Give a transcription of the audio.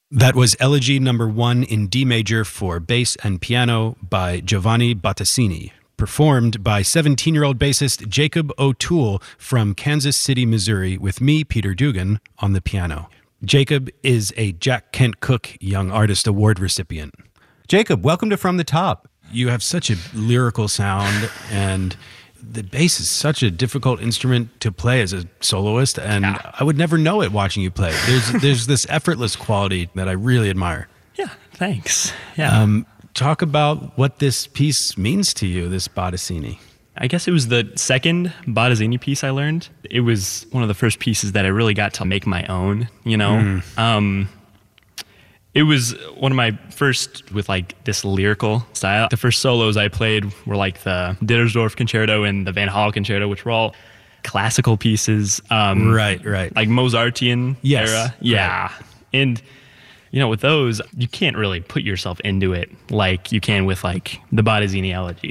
That was Elegy Number 1 in D major for bass and piano by Giovanni Battassini, performed by 17-year-old bassist Jacob O'Toole from Kansas City, Missouri, with me, Peter Dugan, on the piano. Jacob is a Jack Kent Cooke Young Artist Award recipient. Jacob, welcome to From the Top. You have such a lyrical sound, and the bass is such a difficult instrument to play as a soloist, and I would never know it watching you play. There's this effortless quality that I really admire. Yeah, thanks. Yeah. Talk about what this piece means to you, this Battassini. I guess it was the second Battassini piece I learned. It was one of the first pieces that I really got to make my own, you know? It was one of my first with like this lyrical style. The first solos I played were like the Dittersdorf Concerto and the Van Hal Concerto, which were all classical pieces. Right. Like Mozartian era. Yeah. Right. And, you know, with those, you can't really put yourself into it like you can with like the Battassini Elegy.